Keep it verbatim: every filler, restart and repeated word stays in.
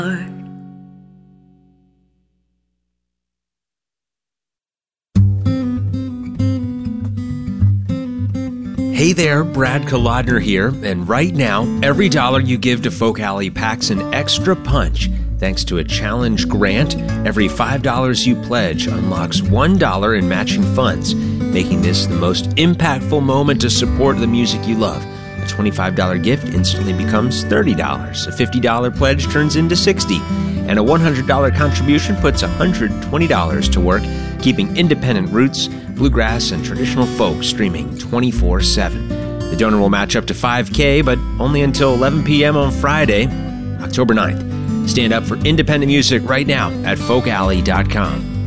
Hey there, Brad Kolodner here, and right now, every dollar you give to Folk Alley packs an extra punch. Thanks to a challenge grant, every five dollars you pledge unlocks one dollar in matching funds, making this the most impactful moment to support the music you love. A twenty-five dollars gift instantly becomes thirty dollars, a fifty dollars pledge turns into sixty dollars, and a one hundred dollars contribution puts one hundred twenty dollars to work, keeping independent roots, bluegrass, and traditional folk streaming twenty-four seven. The donor will match up to five thousand dollars, but only until eleven p.m. on Friday, October ninth. Stand up for independent music right now at folk alley dot com.